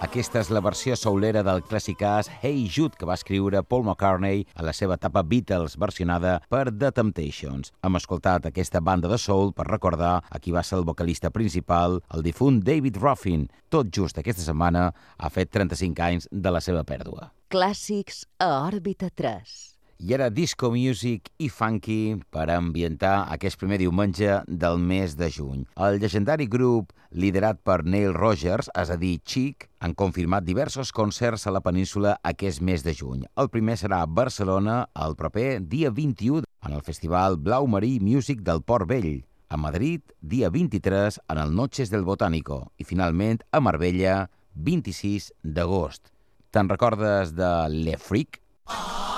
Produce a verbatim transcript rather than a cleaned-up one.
Aquesta és la versió soulera del clàssic Hey Jude que va escriure Paul McCartney a la seva etapa Beatles, versionada per The Temptations. Hem escoltat aquesta banda de soul per recordar a qui va ser el vocalista principal, el difunt David Ruffin. Tot just aquesta setmana ha fet trenta-cinc anys de la seva pèrdua. Clàssics a Òrbita tres. I ara disco music i funky per ambientar aquest primer diumenge del mes de juny. El llegendari grup liderat per Neil Rogers, és a dir, Chic, han confirmat diversos concerts a la península aquest mes de juny. El primer serà a Barcelona el proper dia vint-i-u en el Festival Blau Marí Music del Port Vell. A Madrid, dia vint-i-tres, en el Noches del Botánico. I finalment, a Marbella, vint-i-sis d'agost. Te'n recordes de Le Freak?